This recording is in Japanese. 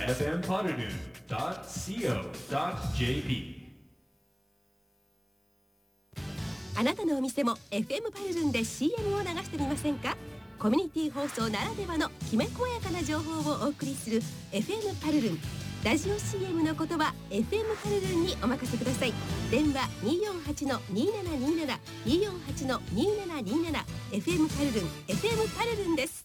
fmparunu.co.jp。 あなたのお店も FM パルルンで CM を流してみませんか？コミュニティ放送ならではのきめ細やかな情報をお送りする FM パルルン。ラジオ CM の言葉 FM パルルンにお任せください。電話 248-2727 248-2727 FM パルルン FM パルルンです。